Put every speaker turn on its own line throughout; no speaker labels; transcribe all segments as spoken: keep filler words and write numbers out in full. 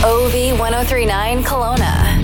O V ten thirty-nine Kelowna.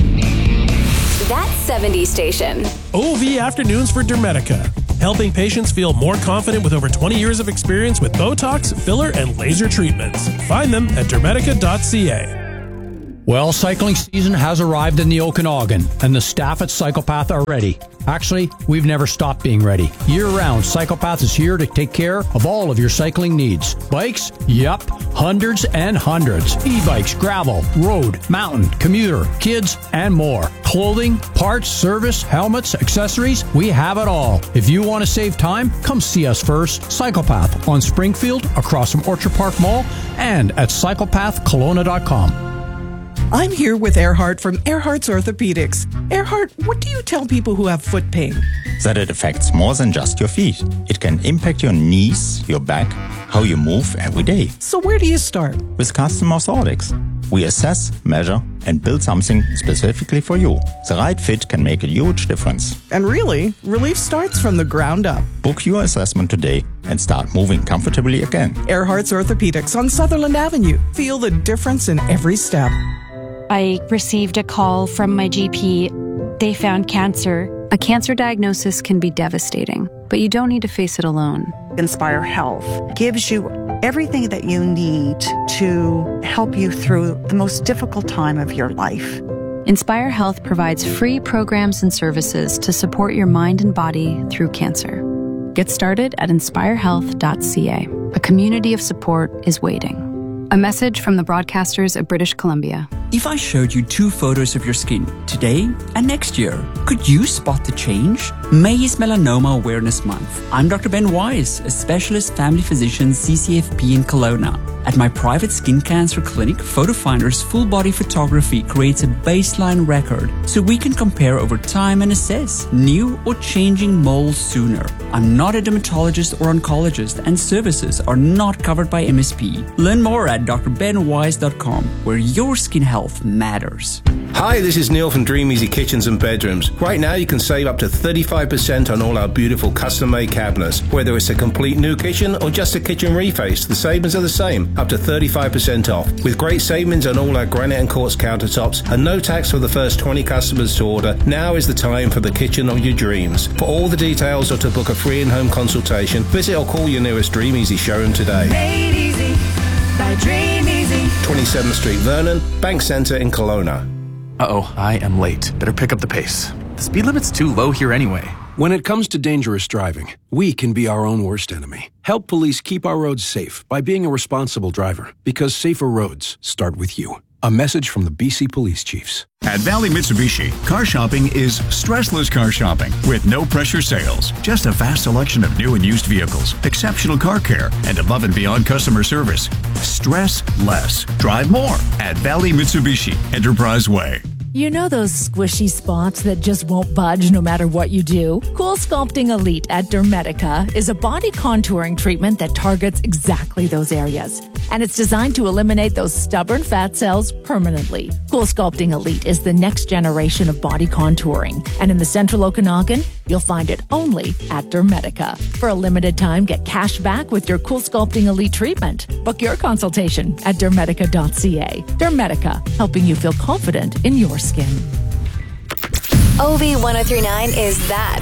That seventies station.
O V Afternoons for Dermetica, helping patients feel more confident with over twenty years of experience with Botox, filler, and laser treatments. Find them at dermetica dot c a.
Well, cycling season has arrived in the Okanagan, and the staff at Cyclepath are ready. Actually, we've never stopped being ready. Year-round, Cyclepath is here to take care of all of your cycling needs. Bikes? Yep, hundreds and hundreds. E-bikes, gravel, road, mountain, commuter, kids, and more. Clothing, parts, service, helmets, accessories, we have it all. If you want to save time, come see us first. Cyclepath on Springfield, across from Orchard Park Mall, and at cyclepath kelowna dot com.
I'm here with Erhard from Erhard's Orthopedics. Erhard, what do you tell people who have foot pain?
That it affects more than just your feet. It can impact your knees, your back, how you move every day.
So where do you start?
With custom orthotics. We assess, measure, and build something specifically for you. The right fit can make a huge difference.
And really, relief starts from the ground up.
Book your assessment today and start moving comfortably again.
Erhard's Orthopedics on Sutherland Avenue. Feel the difference in every step.
I received a call from my G P. They found cancer.
A cancer diagnosis can be devastating, but you don't need to face it alone.
Inspire Health gives you everything that you need to help you through the most difficult time of your life.
Inspire Health provides free programs and services to support your mind and body through cancer. Get started at inspire health dot c a. A community of support is waiting. A message from the broadcasters of British Columbia.
If I showed you two photos of your skin, today and next year, could you spot the change? May is Melanoma Awareness Month. I'm Doctor Ben Wise, a specialist family physician, C C F P in Kelowna. At my private skin cancer clinic, PhotoFinder's full body photography creates a baseline record so we can compare over time and assess new or changing moles sooner. I'm not a dermatologist or oncologist, and services are not covered by M S P. Learn more at d r ben wise dot com, where your skin health matters.
Hi, this is Neil from Dream Easy Kitchens and Bedrooms. Right now you can save up to thirty-five percent on all our beautiful custom-made cabinets. Whether it's a complete new kitchen or just a kitchen reface, the savings are the same, up to thirty-five percent off. With great savings on all our granite and quartz countertops and no tax for the first twenty customers to order, now is the time for the kitchen of your dreams. For all the details or to book a free in-home consultation, visit or call your nearest Dream Easy showroom today.
Made easy by Dream Easy.
twenty-seventh Street, Vernon, Bank Centre in Kelowna.
Uh-oh, I am late. Better pick up the pace. The speed limit's too low here anyway.
When it comes to dangerous driving, we can be our own worst enemy. Help police keep our roads safe by being a responsible driver, because safer roads start with you. A message from the B C Police Chiefs.
At Valley Mitsubishi, car shopping is stressless car shopping with no pressure sales. Just a vast selection of new and used vehicles, exceptional car care, and above and beyond customer service. Stress less. Drive more at Valley Mitsubishi, Enterprise Way.
You know those squishy spots that just won't budge no matter what you do? Cool Sculpting Elite at Dermetica is a body contouring treatment that targets exactly those areas. And it's designed to eliminate those stubborn fat cells permanently. Cool Sculpting Elite is the next generation of body contouring. And in the Central Okanagan, you'll find it only at Dermetica. For a limited time, get cash back with your Cool Sculpting Elite treatment. Book your consultation at dermetica dot c a. Dermetica, helping you feel confident in your skin.
O V ten thirty-nine is that